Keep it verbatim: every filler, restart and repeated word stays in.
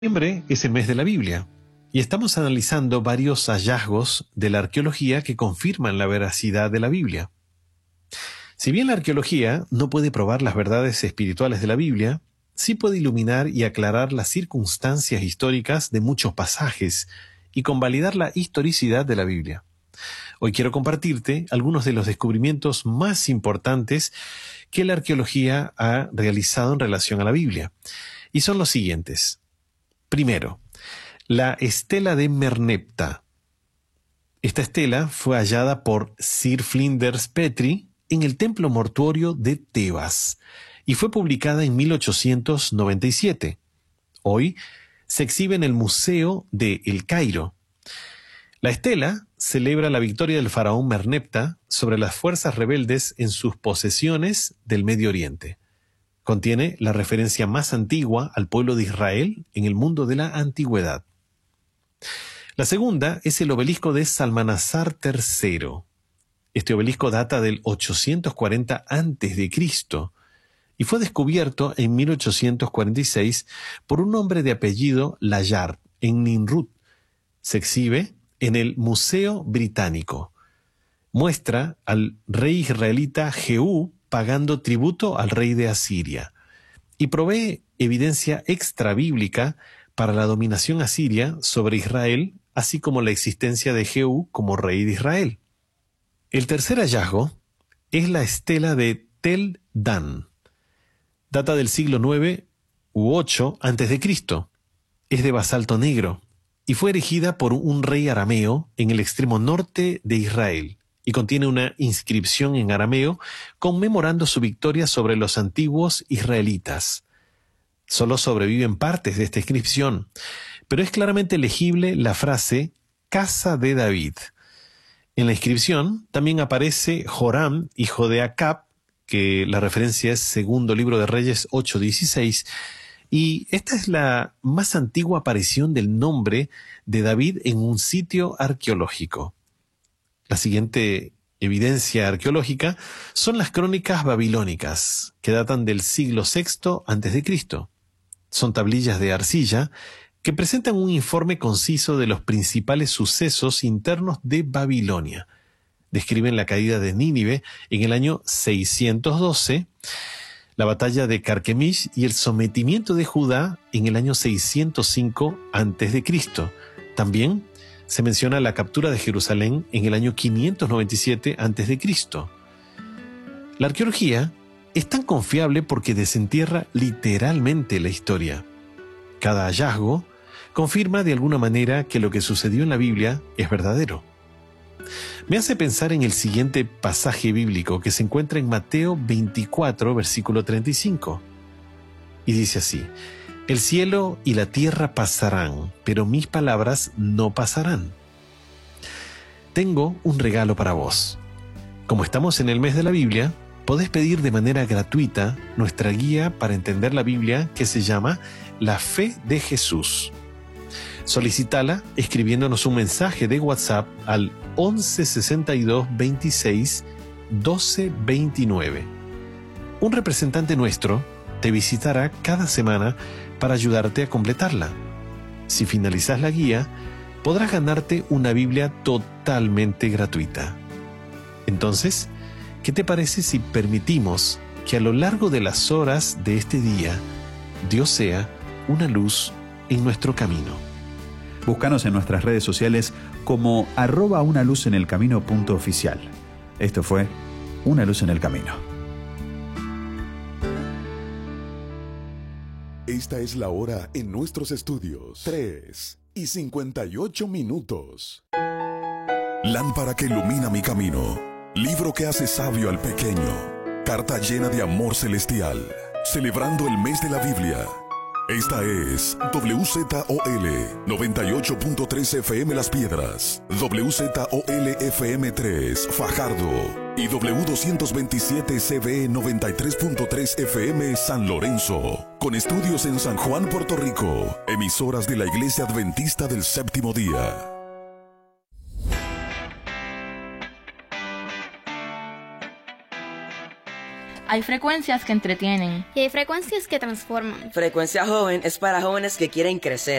Septiembre es el mes de la Biblia y estamos analizando varios hallazgos de la arqueología que confirman la veracidad de la Biblia. Si bien la arqueología no puede probar las verdades espirituales de la Biblia, sí puede iluminar y aclarar las circunstancias históricas de muchos pasajes y convalidar la historicidad de la Biblia. Hoy quiero compartirte algunos de los descubrimientos más importantes que la arqueología ha realizado en relación a la Biblia, y son los siguientes. Primero, la estela de Merneptah. Esta estela fue hallada por Sir Flinders Petrie en el templo mortuorio de Tebas y fue publicada en mil ochocientos noventa y siete. Hoy se exhibe en el Museo de El Cairo. La estela celebra la victoria del faraón Merneptah sobre las fuerzas rebeldes en sus posesiones del Medio Oriente. Contiene la referencia más antigua al pueblo de Israel en el mundo de la antigüedad. La segunda es el obelisco de Salmanasar tercero. Este obelisco data del ochocientos cuarenta antes de Cristo y fue descubierto en mil ochocientos cuarenta y seis por un hombre de apellido Layard en Nimrud. Se exhibe en el Museo Británico. Muestra al rey israelita Jehú pagando tributo al rey de Asiria, y provee evidencia extrabíblica para la dominación asiria sobre Israel, así como la existencia de Jehú como rey de Israel. El tercer hallazgo es la estela de Tel Dan. Data del siglo nueve u ocho antes de Cristo. Es de basalto negro y fue erigida por un rey arameo en el extremo norte de Israel, y contiene una inscripción en arameo conmemorando su victoria sobre los antiguos israelitas. Solo sobreviven partes de esta inscripción, pero es claramente legible la frase «Casa de David». En la inscripción también aparece Joram, hijo de Acab, que la referencia es Segundo Libro de Reyes ocho dieciséis, y esta es la más antigua aparición del nombre de David en un sitio arqueológico. La siguiente evidencia arqueológica son las crónicas babilónicas, que datan del siglo sexto antes de Cristo. Son tablillas de arcilla que presentan un informe conciso de los principales sucesos internos de Babilonia. Describen la caída de Nínive en el año seiscientos doce, la batalla de Carquemish y el sometimiento de Judá en el año seiscientos cinco antes de Cristo. También se menciona la captura de Jerusalén en el año quinientos noventa y siete antes de Cristo. La arqueología es tan confiable porque desentierra literalmente la historia. Cada hallazgo confirma de alguna manera que lo que sucedió en la Biblia es verdadero. Me hace pensar en el siguiente pasaje bíblico que se encuentra en Mateo veinticuatro, versículo treinta y cinco. Y dice así: «El cielo y la tierra pasarán, pero mis palabras no pasarán». Tengo un regalo para vos. Como estamos en el mes de la Biblia, podés pedir de manera gratuita nuestra guía para entender la Biblia, que se llama La Fe de Jesús. Solicítala escribiéndonos un mensaje de WhatsApp al once sesenta y dos veintiséis doce veintinueve. Un representante nuestro te visitará cada semana para ayudarte a completarla. Si finalizas la guía, podrás ganarte una Biblia totalmente gratuita. Entonces, ¿qué te parece si permitimos que a lo largo de las horas de este día, Dios sea una luz en nuestro camino? Búscanos en nuestras redes sociales como arroba una luz en el camino punto oficial. Esto fue Una Luz en el Camino. Esta es la hora en nuestros estudios. tres y cincuenta y ocho minutos. Lámpara que ilumina mi camino. Libro que hace sabio al pequeño. Carta llena de amor celestial. Celebrando el mes de la Biblia. Esta es W Z O L noventa y ocho punto tres F M Las Piedras, W Z O L F M tres Fajardo y W doscientos veintisiete C B noventa y tres punto tres F M San Lorenzo, con estudios en San Juan, Puerto Rico, emisoras de la Iglesia Adventista del Séptimo Día. Hay frecuencias que entretienen. Y hay frecuencias que transforman. Frecuencia Joven es para jóvenes que quieren crecer,